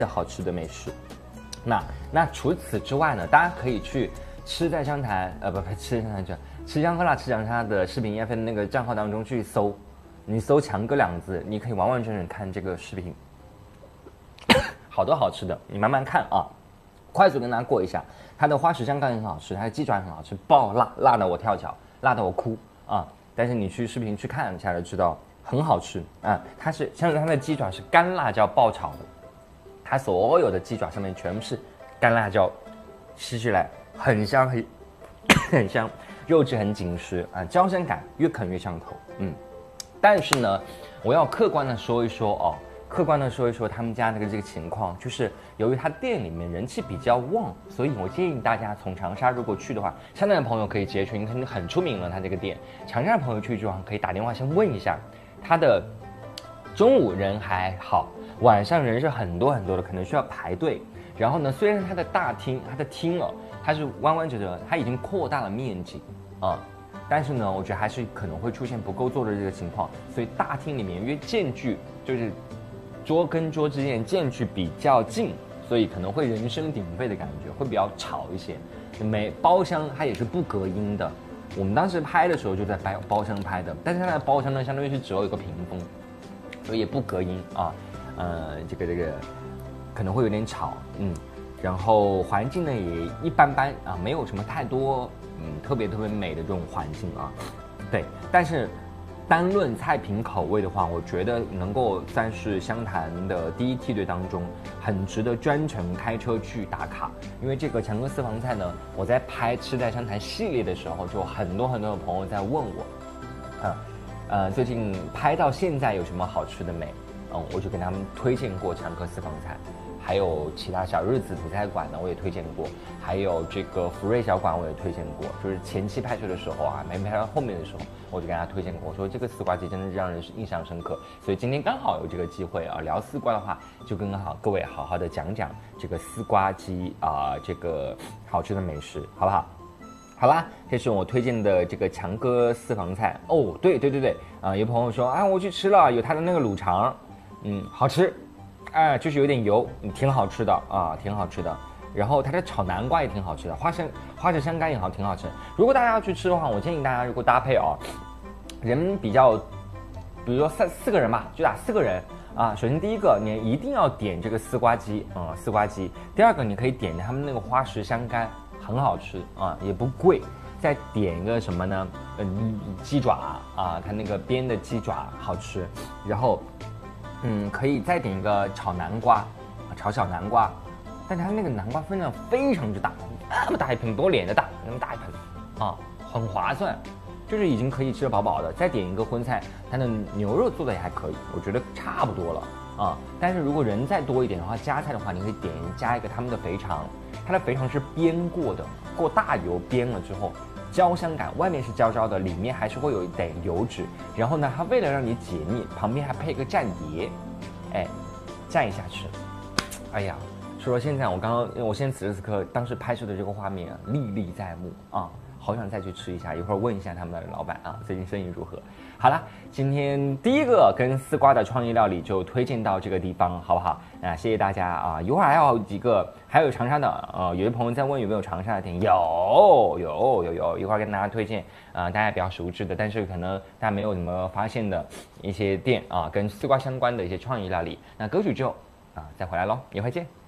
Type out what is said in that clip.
好吃的美食。那除此之外呢，大家可以去吃在湘潭，不吃湘潭去，吃香喝辣吃长沙的视频 EFN 那个账号当中去搜，你搜强哥2个字，你可以完完整整看这个视频，好多好吃的，你慢慢看啊。快速跟大家过一下，它的花石香干很好吃，它的鸡爪很好吃，爆辣，辣得我跳脚，辣得我哭啊！但是你去视频去看一下就知道，很好吃啊。它是像它的鸡爪是干辣椒爆炒的，它所有的鸡爪上面全部是干辣椒，吃起来很香很香，肉质很紧实啊，焦香感越啃越上头。但是呢，我要客观的说一说哦。客观的说一说他们家的这个情况，就是由于他店里面人气比较旺，所以我建议大家从长沙如果去的话，湘潭的朋友可以直接去，肯定很出名了他这个店。长沙的朋友去的话，可以打电话先问一下，他的中午人还好，晚上人是很多很多的，可能需要排队。然后呢，虽然他的大厅，他的厅哦，它是弯弯折折，它已经扩大了面积啊。但是呢，我觉得还是可能会出现不够座的这个情况，所以大厅里面因为间距就是桌跟桌之间间距比较近，所以可能会人声鼎沸的感觉，会比较吵一些。包厢它也是不隔音的，我们当时拍的时候就在包厢拍的，但是它的包厢呢，相当于是只有一个屏风，所以也不隔音啊。这个可能会有点吵，然后环境呢也一般般啊，没有什么太多特别美的这种环境啊。对，但是单论菜品口味的话，我觉得能够算是湘潭的第一梯队当中，很值得专程开车去打卡。因为这个强哥私房菜呢，我在拍吃在湘潭系列的时候，就很多的朋友在问我，最近拍到现在有什么好吃的没？我就给他们推荐过强哥私房菜，还有其他小日子土菜馆呢，我也推荐过，还有这个福瑞小馆我也推荐过。就是前期拍摄的时候啊，没拍到后面的时候，我就给大家推荐过，我说这个丝瓜鸡真的是让人印象深刻。所以今天刚好有这个机会啊，聊丝瓜的话，就跟各位好好的讲讲这个丝瓜鸡这个好吃的美食，好不好？好啦，这是我推荐的这个强哥私房菜哦。对有朋友说我去吃了，有他的那个卤肠，好吃。就是有点油，挺好吃的啊，挺好吃的。然后它的炒南瓜也挺好吃的，花石香干也挺好吃。如果大家要去吃的话，我建议大家如果搭配人比较，比如说四个人吧，就打4个人啊。首先第一个，你一定要点这个丝瓜鸡，丝瓜鸡。第二个，你可以点他们那个花石香干，很好吃啊，也不贵。再点一个什么呢？鸡爪啊，它那个煸的鸡爪好吃。然后可以再点一个炒南瓜，炒小南瓜，但是它那个南瓜分量非常之大，那么大一盆，比我脸的大，那么大一盆很划算，就是已经可以吃得饱饱的。再点一个荤菜，它的牛肉做的也还可以，我觉得差不多了但是如果人再多一点的话，加菜的话，你可以加一个他们的肥肠，它的肥肠是煸过的，过大油煸了之后。焦香感，外面是焦焦的，里面还是会有一点油脂。然后呢，它为了让你解腻，旁边还配一个蘸碟，蘸一下吃。哎呀，说到现在，我现在此时此刻当时拍摄的这个画面历历在目好想再去吃一下，一会儿问一下他们的老板最近生意如何？好了，今天第一个跟丝瓜的创意料理就推荐到这个地方，好不好？谢谢大家一会儿还有几个，还有长沙的有些朋友在问有没有长沙的店，有，一会儿跟大家推荐大家比较熟知的，但是可能大家没有怎么发现的一些店跟丝瓜相关的一些创意料理。那歌曲之后再回来咯，一会儿见。